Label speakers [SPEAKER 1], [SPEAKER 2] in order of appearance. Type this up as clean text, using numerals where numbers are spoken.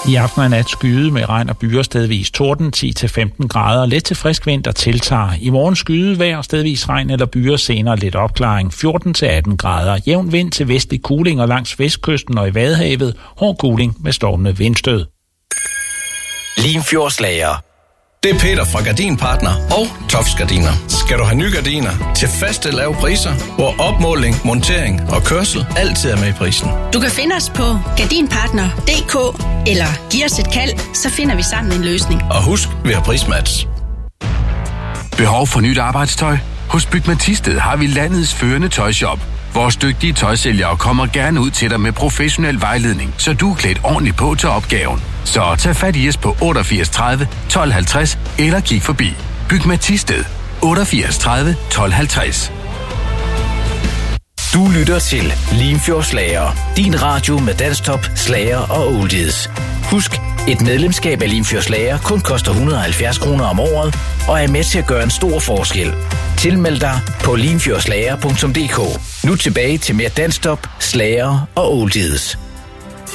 [SPEAKER 1] I aften og nat skyde med regn og byer, stedvis torden, 10-15 grader, let til frisk vind, der tiltager. I morgen skyde vejr, stedvis regn eller byer, senere lidt opklaring, 14-18 grader. Jævn vind til vestlig kuling og langs vestkysten og i Vadehavet, hård kuling med stormende vindstød.
[SPEAKER 2] Limfjordslager. Det er Peter fra Gardinpartner og Tofts Gardiner. Skal du have nye gardiner til faste lave priser, hvor opmåling, montering og kørsel altid er med i prisen.
[SPEAKER 3] Du kan finde os på gardinpartner.dk eller giv os et kald, så finder vi sammen en løsning.
[SPEAKER 2] Og husk, vi har prismatch.
[SPEAKER 4] Behov for nyt arbejdstøj? Hos Bygma Thisted har vi landets førende tøjshop. Vores dygtige tøjsælgere kommer gerne ud til dig med professionel vejledning, så du er klædt ordentligt på til opgaven. Så tag fat i os på 88 30 12 50 eller kig forbi. Bygma Thisted 88 30 12 50.
[SPEAKER 2] Du lytter til Limfjordslager. Din radio med danstop, slager og oldies. Husk, et medlemskab af Limfjordslager kun koster 170 kroner om året og er med til at gøre en stor forskel. Tilmeld dig på limfjordslager.dk. Nu tilbage til mere danstop, slager og oldies.